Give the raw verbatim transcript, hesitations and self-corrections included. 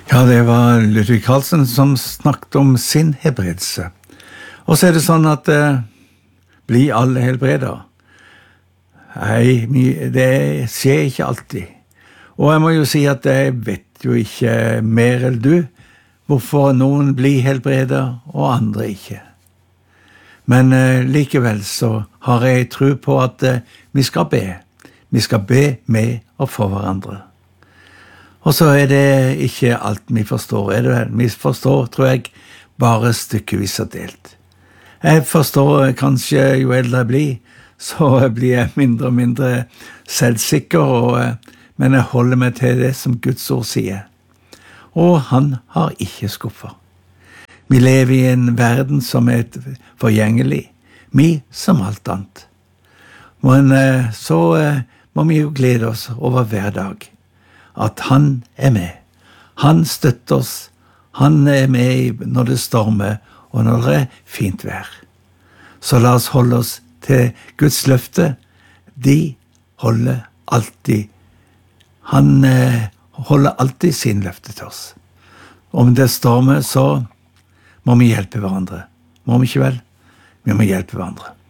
Ja, det var Ludvig Carlsen som snakket om sin helbredelse. Og så er det sånn at eh, blir alle helbredet? Nei, det skjer ikke alltid. Og jeg må jo si at jeg vet jo ikke mer enn du hvorfor noen blir helbredet og andre ikke. Men eh, likevel så har jeg tro på at eh, vi skal be. Vi skal be med og for hverandre. Og så er det ikke alt vi forstår, er det vel? Vi forstår, tror jeg, bare stykkevis og delt. Jeg forstår kanskje jo eldre jeg blir, så blir jeg mindre og mindre selvsikker, og, men jeg holder meg til det som Guds ord sier. Og han har ikke skuffer. Vi lever i en verden som er forgjengelig, vi som alt annet. Men så må vi jo glede oss over hver dag. At han er med. Han støtter oss. Han er med når det stormer, og når det er fint vær. Så la oss holde oss til Guds løfte. De holder alltid. Han eh, holder alltid sin løfte til oss. Om det stormer, så må vi hjelpe hverandre. Må vi ikke vel? Vi må hjelpe hverandre.